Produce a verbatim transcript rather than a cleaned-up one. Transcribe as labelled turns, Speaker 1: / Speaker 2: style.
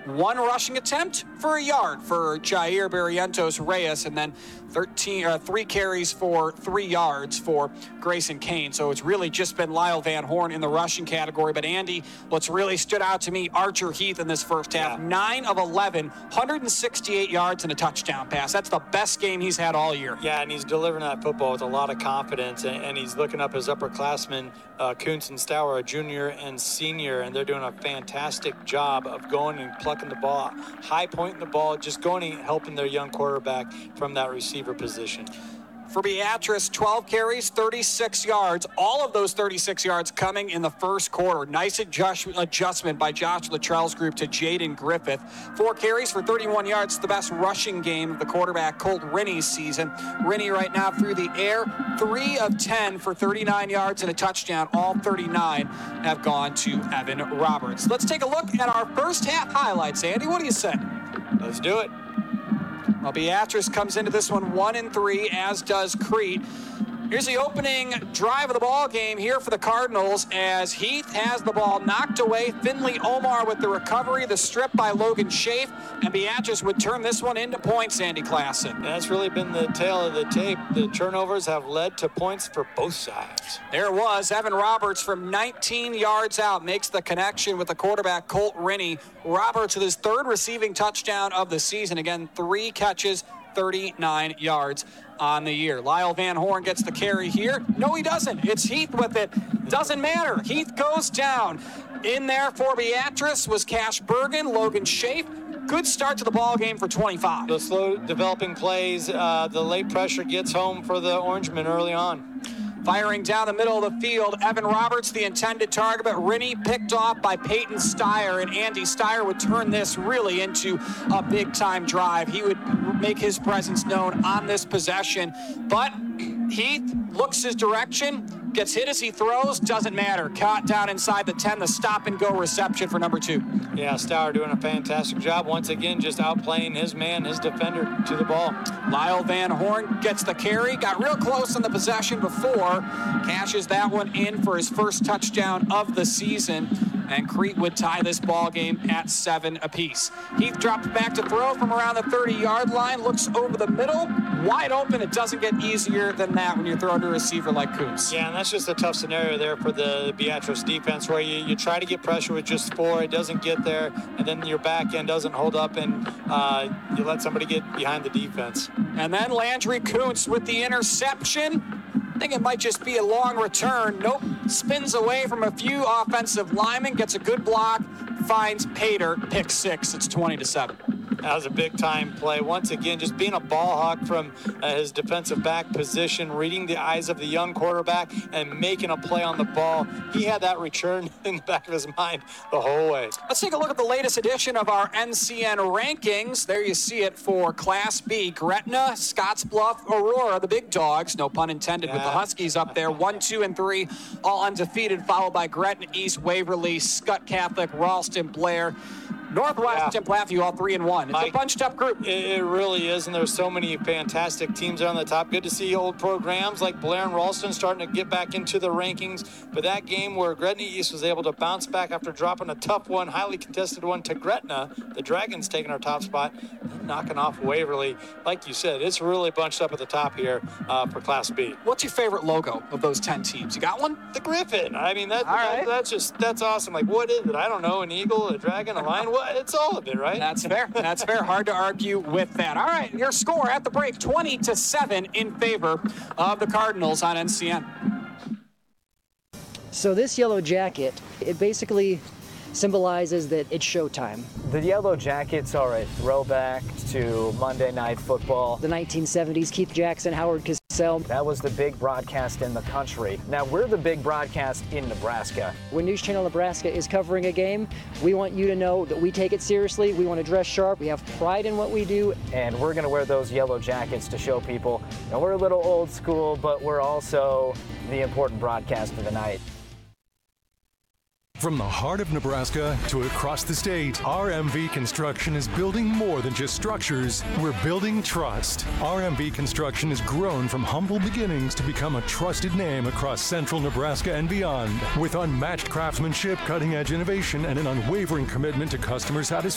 Speaker 1: one rushing attempt for a yard for Jair Barrientos Reyes, and then thirteen, uh, three carries for three yards for Grayson Kane. So it's really just been Lyle Van Horn in the rushing category. But Andy, what's really stood out to me, Archer Heath in this first half,
Speaker 2: yeah.
Speaker 1: nine of eleven, one hundred sixty-eight yards and a touchdown pass. That's the best game he's had all year.
Speaker 2: Yeah, and he's delivering that football with a lot of confidence, and, and he's looking up his upperclassmen, uh, Kuntz and Stauer, a junior and senior, and they're doing a fantastic job of going and plucking the ball, high pointing the ball, just going and helping their young quarterback from that receiver position.
Speaker 1: For Beatrice, twelve carries, thirty-six yards. All of those thirty-six yards coming in the first quarter. Nice adjust, adjustment by Josh Luttrell's group to Jaden Griffith. Four carries for thirty-one yards, the best rushing game of the quarterback Colt Rinney's season. Rinney right now through the air, three of ten for thirty-nine yards and a touchdown. All thirty-nine have gone to Evan Roberts. Let's take a look at our first half highlights. Andy, what do you say?
Speaker 2: Let's do it.
Speaker 1: Well, Beatrice comes into this one one and three, as does Crete. Here's the opening drive of the ball game here for the Cardinals as Heath has the ball knocked away. Finley Omar with the recovery, the strip by Logan Schaaf, and Beatrice would turn this one into points, Andy Klassen.
Speaker 2: And that's really been the tail of the tape. The turnovers have led to points for both sides.
Speaker 1: There it was. Evan Roberts from nineteen yards out makes the connection with the quarterback Colt Rinney. Roberts with his third receiving touchdown of the season. Again, three catches, thirty-nine yards on the year. Lyle Van Horn gets the carry here. No, he doesn't. It's Heath with it. Doesn't matter. Heath goes down. In there for Beatrice was Cash Bergen, Logan Schaaf. Good start to the ball game for twenty-five.
Speaker 2: The slow developing plays, uh, the late pressure gets home for the Orangemen early on.
Speaker 1: Firing down the middle of the field, Evan Roberts, the intended target, but Rinney picked off by Peyton Steyer, and Andy Steyer would turn this really into a big-time drive. He would make his presence known on this possession, but Heath looks his direction, gets hit as he throws, doesn't matter. Caught down inside the ten, the stop-and-go reception for number two.
Speaker 2: Yeah, Steyer doing a fantastic job. Once again, just outplaying his man, his defender, to the ball.
Speaker 1: Lyle Van Horn gets the carry, got real close on the possession before, cashes that one in for his first touchdown of the season, and Crete would tie this ball game at seven apiece. Heath drops back to throw from around the thirty-yard line, looks over the middle, wide open. It doesn't get easier than that when you're throwing to a receiver like Kuntz.
Speaker 2: Yeah, and that's just a tough scenario there for the Beatrice defense where you, you try to get pressure with just four, it doesn't get there, and then your back end doesn't hold up, and uh, you let somebody get behind the defense.
Speaker 1: And then Landry Kuntz with the interception. I think it might just be a long return. Nope, spins away from a few offensive linemen, gets a good block, finds Pater, pick six. It's twenty to seven.
Speaker 2: That was a big-time play. Once again, just being a ball hawk from uh, his defensive back position, reading the eyes of the young quarterback and making a play on the ball. He had that return in the back of his mind the whole way.
Speaker 1: Let's take a look at the latest edition of our N C N rankings. There you see it for Class B. Gretna, Scottsbluff, Aurora, the big dogs, no pun intended, yeah. with the Huskies up there. One, two, and three, all undefeated, followed by Gretna East, Waverly, Scott Catholic, Ralston, Blair, Northwest, yeah. and Platteview, all three and one. It's Mike, a bunched up group.
Speaker 2: It, it really is, and there's so many fantastic teams on the top. Good to see old programs like Blair and Ralston starting to get back into the rankings. But that game where Gretna East was able to bounce back after dropping a tough one, highly contested one to Gretna, the Dragons taking our top spot, then knocking off Waverly. Like you said, it's really bunched up at the top here uh, for Class B.
Speaker 1: What's your favorite logo of those ten teams? You got one?
Speaker 2: The Griffin. I mean, that,
Speaker 1: all
Speaker 2: that
Speaker 1: right.
Speaker 2: that's just that's awesome. Like, what is it? I don't know. An eagle, a dragon, a lion. What? It's all of it, right?
Speaker 1: That's fair. That's fair. Hard to argue with that. All right, your score at the break, twenty to seven in favor of the Cardinals on N C N.
Speaker 3: So this yellow jacket, it basically symbolizes that it's showtime.
Speaker 4: The Yellow Jackets are a throwback to Monday Night Football.
Speaker 3: The nineteen seventies, Keith Jackson, Howard Cosell.
Speaker 4: That was the big broadcast in the country. Now we're the big broadcast in Nebraska.
Speaker 3: When News Channel Nebraska is covering a game, we want you to know that we take it seriously. We want to dress sharp. We have pride in what we do.
Speaker 4: And we're going to wear those yellow jackets to show people, you know, we're a little old school, but we're also the important broadcast of the night.
Speaker 5: From the heart of Nebraska to across the state, R M V Construction is building more than just structures. We're building trust. R M V Construction has grown from humble beginnings to become a trusted name across central Nebraska and beyond. With unmatched craftsmanship, cutting-edge innovation, and an unwavering commitment to customer satisfaction.